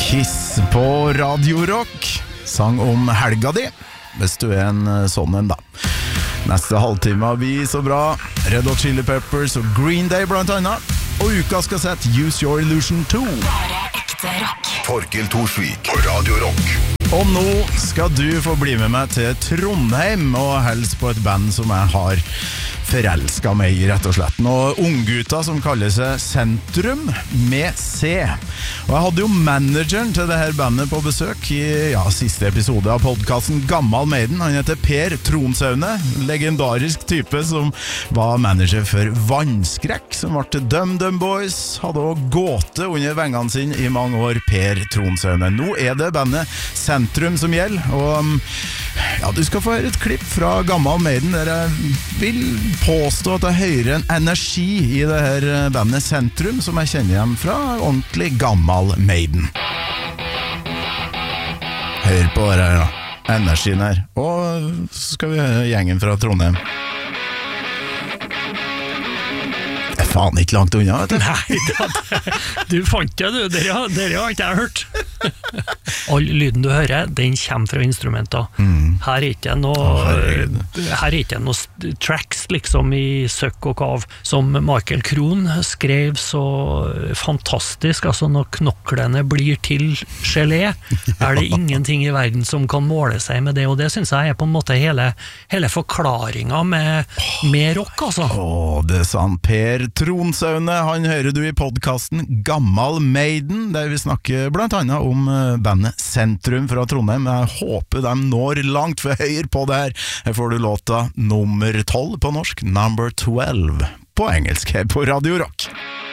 Kiss på Radio Rock. Sang om helga di, hvis du en sånn en da. Neste halvtime blir så bra. Red Hot Chili Peppers og Green Day blant annet. Og uka skal sette Use Your Illusion 2. Bare ekte rock. Torkild Thorsvik på Radio Rock. Og nå skal du få bli med meg til Trondheim og helse på et band som jeg har forelsket meg i, rett og slett. Og unggutta som kaller seg Sentrum med C. Og jeg hadde jo manageren til det her bandet på besøk i siste episode av podcasten Gammal Maiden. Han heter Per Tronsaune, legendarisk type som var manager for Vannskrekk, som ble Dum Boys, hadde også gåte under vengene sine i mange år, Per Tronsaune. Nå er det bandet Sentrum som gjelder, og du skal få høre et klipp fra Gammal Maiden der jeg vil påstå at jeg hører en energi i det her bandet Sentrum som jeg kjenner igjen fra ordentlig Gammal Maiden. Hør på det her da, energien her. Og så skal vi høre gjengen fra Trondheim. Det er faen ikke langt unna, vet du. Nei, du fant det, du. Dere har ikke jeg hørt. All lyden du hører, den kommer fra instrumenter. Her er ikke noe tracks liksom i søkk og kav som Michael Krohn skrev så fantastisk, altså når knoklene blir til gelé, er det ingenting i verden som kan måle seg med det, og det synes jeg er på en måte hele forklaringen med rock, altså. Det er sant. Per Tronsaune, han hører du i podcasten Gammal Maiden, der vi snakker blant annet om bandet Sentrum fra Trondheim. Jeg håper de når langt for høyre på det her. Her får du låta nummer 12 på norsk, Number 12 på engelsk her på Radio Rock.